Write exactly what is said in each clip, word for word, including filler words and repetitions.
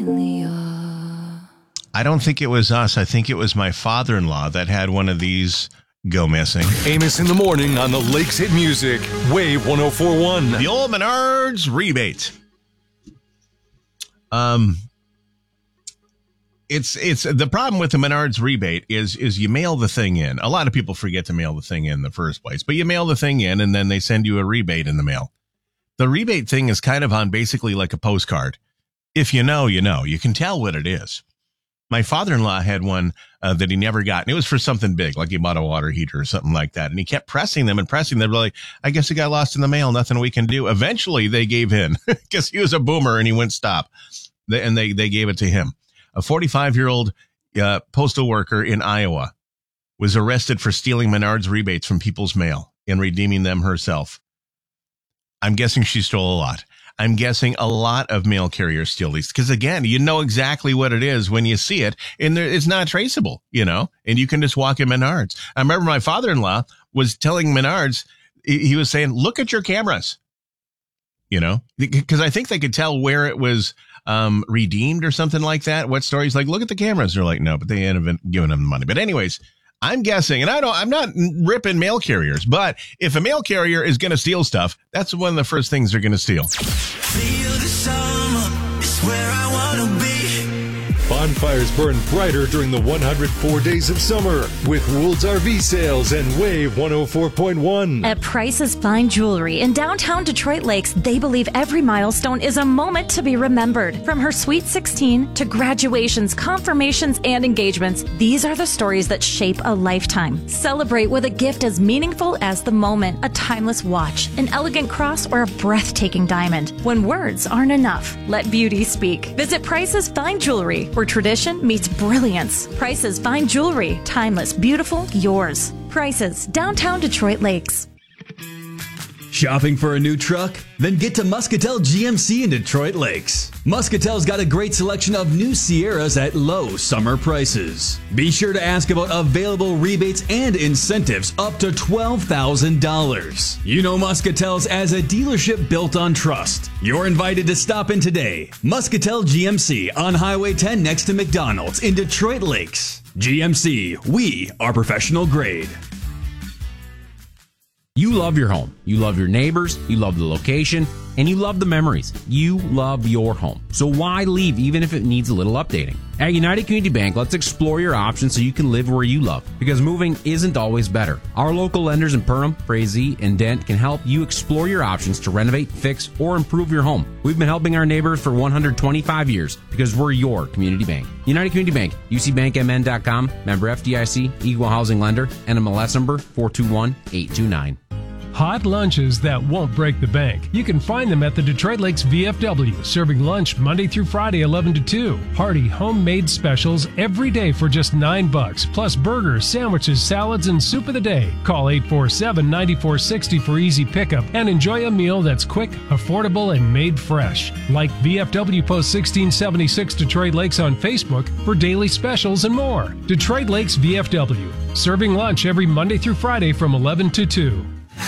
only are. I don't think it was us. I think it was my father-in-law that had one of these go missing. Amos in the morning on the Lakes Hit Music, Wave one oh four point one. The old Menards rebate. Um, it's it's the problem with the Menards rebate is is you mail the thing in. A lot of people forget to mail the thing in the first place, but you mail the thing in and then they send you a rebate in the mail. The rebate thing is kind of on basically like a postcard. If you know, you know. You can tell what it is. My father-in-law had one uh, that he never got, and it was for something big, like he bought a water heater or something like that. And he kept pressing them and pressing them. Like, I guess it got lost in the mail. Nothing we can do. Eventually, they gave in because he was a boomer and he wouldn't stop. And they, they gave it to him. A forty-five-year-old uh, postal worker in Iowa was arrested for stealing Menards rebates from people's mail and redeeming them herself. I'm guessing she stole a lot. I'm guessing a lot of mail carriers steal these because, again, you know exactly what it is when you see it, and there, it's not traceable, you know, and you can just walk in Menards. I remember my father-in-law was telling Menards, he, he was saying, look at your cameras, you know, because I think they could tell where it was um, redeemed or something like that. What stories like, look at the cameras. They're like, no, but they haven't given them the money. But anyways, I'm guessing, and I don't, I'm not ripping mail carriers, but if a mail carrier is going to steal stuff, that's one of the first things they're going to steal. Feel the summer, it's where I want to be. Bonfires burn brighter during the one hundred four days of summer with Woold's R V sales and Wave one oh four point one. At Price's Fine Jewelry in downtown Detroit Lakes, they believe every milestone is a moment to be remembered. From her Sweet sixteen to graduations, confirmations, and engagements, these are the stories that shape a lifetime. Celebrate with a gift as meaningful as the moment, a timeless watch, an elegant cross, or a breathtaking diamond. When words aren't enough, let beauty speak. Visit Price's Fine Jewelry, where tradition meets brilliance. Price's Fine Jewelry. Timeless, beautiful, yours. Price's, downtown Detroit Lakes. Shopping for a new truck? Then get to Muscatel G M C in Detroit Lakes. Muscatel's got a great selection of new Sierras at low summer prices. Be sure to ask about available rebates and incentives up to twelve thousand dollars. You know Muscatel's as a dealership built on trust. You're invited to stop in today. Muscatel G M C on Highway ten next to McDonald's in Detroit Lakes. G M C, we are professional grade. You love your home. You love your neighbors. You love the location. And you love the memories. You love your home. So why leave even if it needs a little updating? At United Community Bank, let's explore your options so you can live where you love. Because moving isn't always better. Our local lenders in Perham, Frazee, and Dent can help you explore your options to renovate, fix, or improve your home. We've been helping our neighbors for one hundred twenty-five years because we're your community bank. United Community Bank, U C bank M N dot com, member F D I C, equal housing lender, N M L S number four two one eight two nine. Hot lunches that won't break the bank. You can find them at the Detroit Lakes V F W, serving lunch Monday through Friday, eleven to two. Hearty homemade specials every day for just nine bucks, plus burgers, sandwiches, salads, and soup of the day. Call eight four seven, nine four six zero for easy pickup and enjoy a meal that's quick, affordable, and made fresh. Like V F W Post sixteen seventy-six Detroit Lakes on Facebook for daily specials and more. Detroit Lakes V F W, serving lunch every Monday through Friday from eleven to two.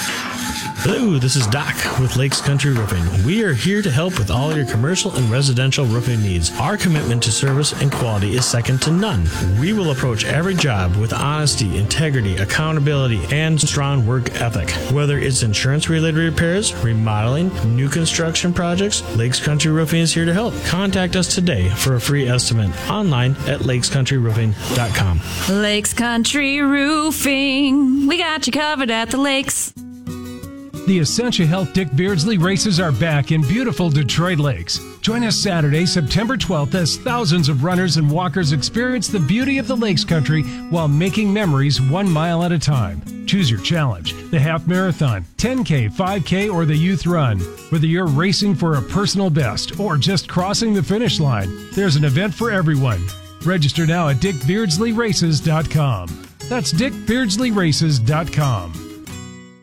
Hello, this is Doc with Lakes Country Roofing. We are here to help with all your commercial and residential roofing needs. Our commitment to service and quality is second to none. We will approach every job with honesty, integrity, accountability, and strong work ethic. Whether it's insurance-related repairs, remodeling, new construction projects, Lakes Country Roofing is here to help. Contact us today for a free estimate online at lakes country roofing dot com. Lakes Country Roofing. We got you covered at the lakes. The Essentia Health Dick Beardsley races are back in beautiful Detroit Lakes. Join us Saturday, September twelfth, as thousands of runners and walkers experience the beauty of the Lakes Country while making memories one mile at a time. Choose your challenge, the half marathon, ten K, five K, or the youth run. Whether you're racing for a personal best or just crossing the finish line, there's an event for everyone. Register now at dick beardsley races dot com. That's dick beardsley races dot com.